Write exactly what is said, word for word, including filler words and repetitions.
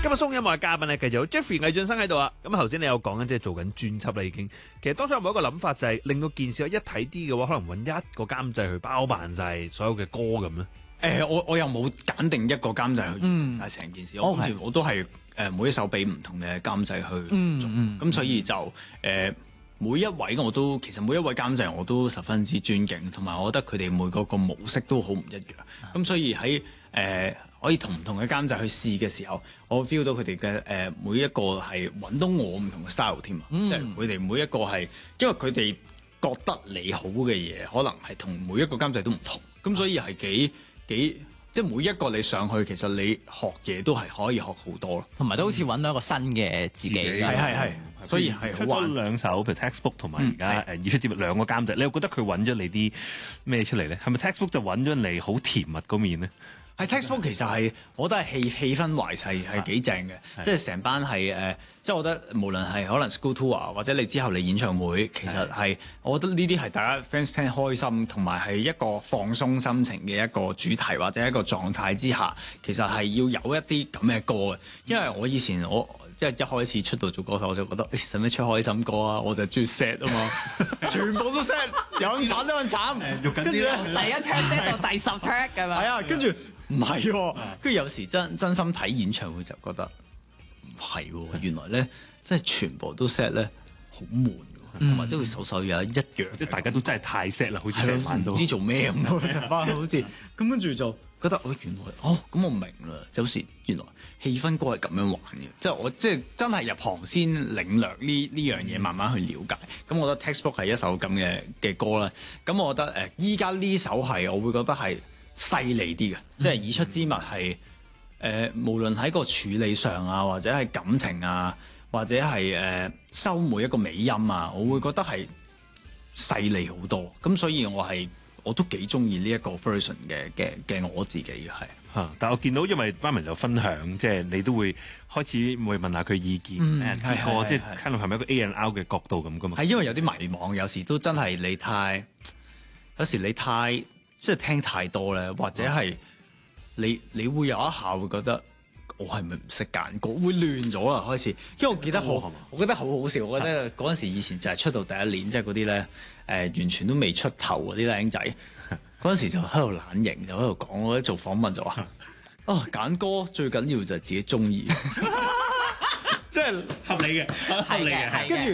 今日鬆音樂嘅嘉賓咧，繼續有 Jeffrey 魏浚笙喺度啊。咁頭先你有講緊即係做緊專輯啦，已經。其實當初有冇一個諗法，就係令到件事一體啲嘅話，可能揾一個監製去包辦晒所有嘅歌咁咧？誒、 呃，我我又冇揀定一個監製去完成晒成件事，嗯、我跟住我都係誒每一首俾唔同嘅監製去做，咁、嗯嗯、所以就誒、呃、每一位我都其實每一位監製我都十分之尊敬，同埋我覺得佢哋每個個模式都好唔一樣，咁、嗯、所以喺誒、呃、可以同唔同嘅監製去試嘅時候，我 feel 到佢哋嘅誒每一個係揾到我唔同嘅 style 添啊，即係佢哋每一個係因為佢哋覺得你好嘅嘢，可能係同每一個監製都唔同，咁所以係幾幾即係每一個你上去，其實你學嘢都係可以學好多咯， 同埋都好似揾到一個新嘅自己。係係係，所以係好玩。 出咗兩首，譬如 Textbook 同埋而家誒要出節目兩個監製，你又覺得佢揾咗你啲咩出嚟咧？係咪 Textbook 就揾咗你好甜蜜嗰面咧？ 係 Textbook 其實係，我覺得係氣氣氛懷勢係幾正嘅，即係成班係誒、呃，即係我覺得無論係可能 school tour 或者你之後嚟演唱會，其實係我覺得呢啲係大家 fans 聽開心，同埋係一個放鬆心情嘅一個主題或者一個狀態之下，其實係要有一啲咁嘅歌嘅。因為我以前我即係一開始出道做歌手，我就覺得使乜出開心歌啊？我就中意 sad 啊嘛，全部都 sad，有人慘有人慘，跟住咧第一 track sad 到第十 track 㗎嘛。 係啊，跟住。唔係喎，跟住有時真真心睇演唱會就覺得唔係喎，原來咧即係全部都 set 咧好悶喎，同埋即係首首有一樣， 即係大家都真係太 set 啦，好似 set 翻到， 唔知做咩咁咯，成班好似咁，跟住就覺得哦原來哦咁我明啦，有時原來氣氛歌係咁樣玩嘅，即係我即係真係入行先領略呢呢樣嘢，慢慢去了解。咁我覺得 Textbook 係一首咁嘅嘅歌啦。咁我覺得誒依家呢首係我會覺得係細膩啲嘅，即係已出之物係誒、呃，無論喺個處理上啊，或者係感情啊，或者係誒、呃、收每一個尾音啊，我會覺得係細膩好多。咁所以我係我都幾中意呢一個 version 嘅嘅嘅我自己嘅係嚇。但係我見到因為班文就分享，即係你都會開始會問下佢意見，誒結果即係 kind of 係咪一個 A and R 嘅角度咁噶嘛？ 係因為有啲迷惘，有時都真係你太，有時你太。即係聽太多咧，或者係你你會有一下會覺得我係咪唔識揀歌，會亂咗啦開始。因為我記得好，哦、我覺得好好笑。我覺得嗰陣時以前就係出道第一年，即係嗰啲咧誒完全都未出頭嗰啲僆仔，嗰陣時就喺度懶型，就喺度講。我一做訪問就話：啊揀歌最緊要就係自己中意，即係合理嘅，合理嘅。跟住